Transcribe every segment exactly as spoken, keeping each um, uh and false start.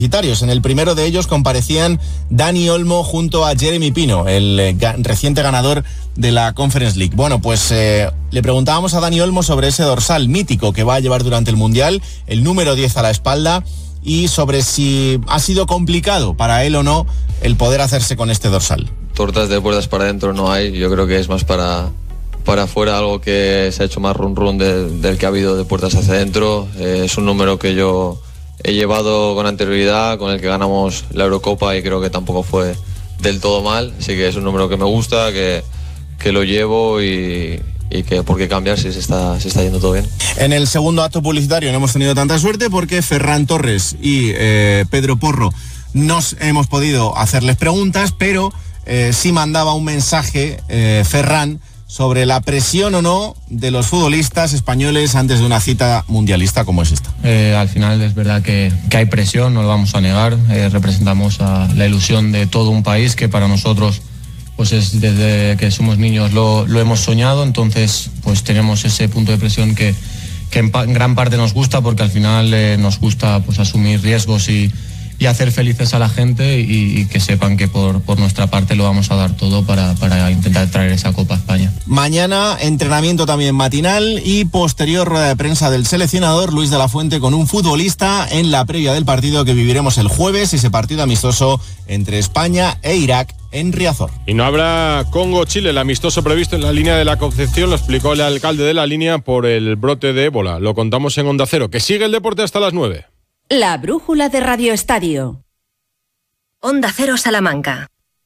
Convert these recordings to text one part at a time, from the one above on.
En el primero de ellos comparecían Dani Olmo junto a Jeremy Pino, el eh, ga- reciente ganador de la Conference League. Bueno, pues eh, le preguntábamos a Dani Olmo sobre ese dorsal mítico que va a llevar durante el Mundial, el número diez a la espalda, y sobre si ha sido complicado para él o no el poder hacerse con este dorsal. Tortas de puertas para adentro no hay, yo creo que es más para, para afuera, algo que se ha hecho más run run de, del que ha habido de puertas hacia adentro. Eh, es un número que yo he llevado con anterioridad, con el que ganamos la Eurocopa y creo que tampoco fue del todo mal, así que es un número que me gusta, que, que lo llevo y, y que por qué cambiar si se está, se está yendo todo bien. En el segundo acto publicitario no hemos tenido tanta suerte porque Ferran Torres y eh, Pedro Porro nos hemos podido hacerles preguntas, pero eh, sí mandaba un mensaje eh, Ferran sobre la presión o no de los futbolistas españoles antes de una cita mundialista como es esta. Eh, al final es verdad que, que hay presión, no lo vamos a negar. Eh, representamos a la ilusión de todo un país que para nosotros pues es desde que somos niños lo, lo hemos soñado, entonces pues tenemos ese punto de presión que, que en, pa- en gran parte nos gusta porque al final eh, nos gusta pues asumir riesgos y y hacer felices a la gente y, y que sepan que por, por nuestra parte lo vamos a dar todo para, para intentar traer esa Copa a España. Mañana entrenamiento también matinal y posterior rueda de prensa del seleccionador Luis de la Fuente con un futbolista en la previa del partido que viviremos el jueves, ese partido amistoso entre España e Irak en Riazor. Y no habrá Congo-Chile, el amistoso previsto en la línea de la Concepción, lo explicó el alcalde de la línea por el brote de ébola. Lo contamos en Onda Cero. Que sigue el deporte hasta las nueve. La brújula de Radio Estadio. Onda Cero Salamanca.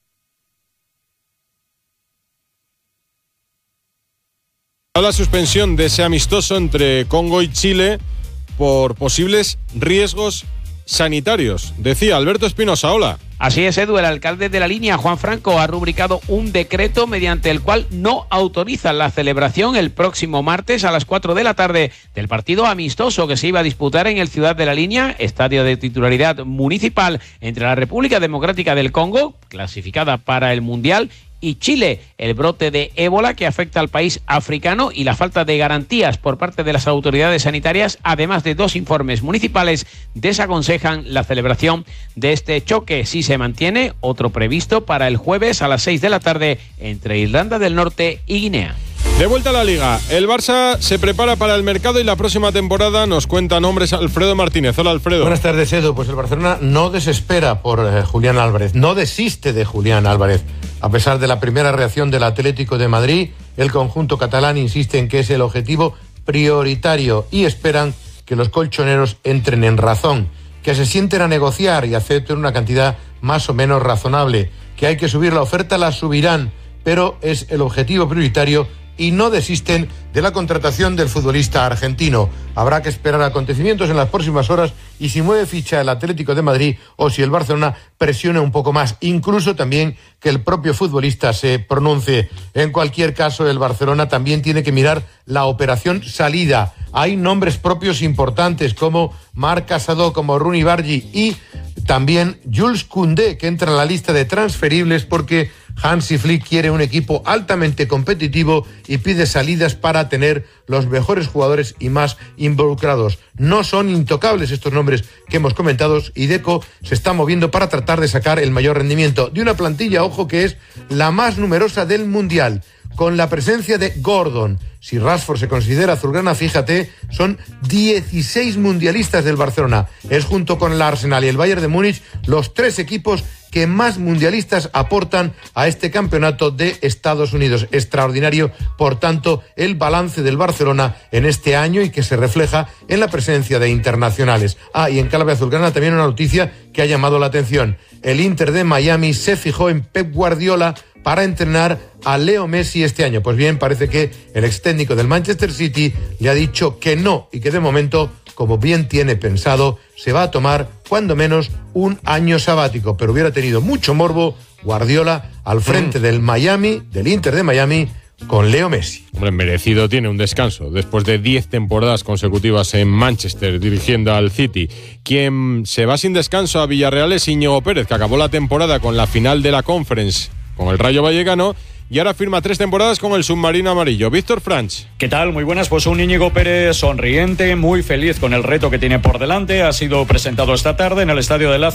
La suspensión de ese amistoso entre Congo y Chile por posibles riesgos sanitarios. Decía Alberto Espinosa, hola. Así es, Edu, el alcalde de la línea, Juan Franco, ha rubricado un decreto mediante el cual no autoriza la celebración el próximo martes a las cuatro de la tarde del partido amistoso que se iba a disputar en el Ciudad de la Línea, estadio de titularidad municipal, entre la República Democrática del Congo, clasificada para el Mundial, y Chile. El brote de ébola que afecta al país africano y la falta de garantías por parte de las autoridades sanitarias, además de dos informes municipales, desaconsejan la celebración de este choque. Si se mantiene, otro previsto para el jueves a las seis de la tarde entre Irlanda del Norte y Guinea. De vuelta a la Liga, el Barça se prepara para el mercado y la próxima temporada nos cuenta nombres Alfredo Martínez. Hola, Alfredo. Buenas tardes, Edu. Pues el Barcelona no desespera por eh, Julián Álvarez, no desiste de Julián Álvarez. A pesar de la primera reacción del Atlético de Madrid, el conjunto catalán insiste en que es el objetivo prioritario y esperan que los colchoneros entren en razón, que se sienten a negociar y acepten una cantidad más o menos razonable, que hay que subir la oferta, la subirán, pero es el objetivo prioritario y no desisten de la contratación del futbolista argentino. Habrá que esperar acontecimientos en las próximas horas y si mueve ficha el Atlético de Madrid o si el Barcelona presione un poco más, incluso también que el propio futbolista se pronuncie. En cualquier caso, el Barcelona también tiene que mirar la operación salida. Hay nombres propios importantes como Marc Casado, como Rooney Bargi y también Jules Koundé, que entra en la lista de transferibles porque Hansi Flick quiere un equipo altamente competitivo y pide salidas para tener los mejores jugadores y más involucrados. No son intocables estos nombres que hemos comentado y Deco se está moviendo para tratar de sacar el mayor rendimiento de una plantilla, ojo, que es la más numerosa del Mundial, con la presencia de Gordon. Si Rashford se considera azulgrana, fíjate, son dieciséis mundialistas del Barcelona. Es junto con el Arsenal y el Bayern de Múnich los tres equipos que más mundialistas aportan a este campeonato de Estados Unidos. Extraordinario, por tanto, el balance del Barcelona en este año y que se refleja en la presencia de internacionales. Ah, y en clave azulgrana también una noticia que ha llamado la atención. El Inter de Miami se fijó en Pep Guardiola para entrenar a Leo Messi este año. Pues bien, parece que el ex técnico del Manchester City le ha dicho que no y que de momento, como bien tiene pensado, se va a tomar cuando menos un año sabático. Pero hubiera tenido mucho morbo Guardiola al frente mm. del Miami, del Inter de Miami, con Leo Messi. Hombre, merecido tiene un descanso después de diez temporadas consecutivas en Manchester dirigiendo al City. Quien se va sin descanso a Villarreal es Íñigo Pérez, que acabó la temporada con la final de la Conference con el Rayo Vallecano y ahora firma tres temporadas con el submarino amarillo. Víctor Franch. ¿Qué tal? Muy buenas. Pues un Íñigo Pérez sonriente, muy feliz con el reto que tiene por delante. Ha sido presentado esta tarde en el estadio de la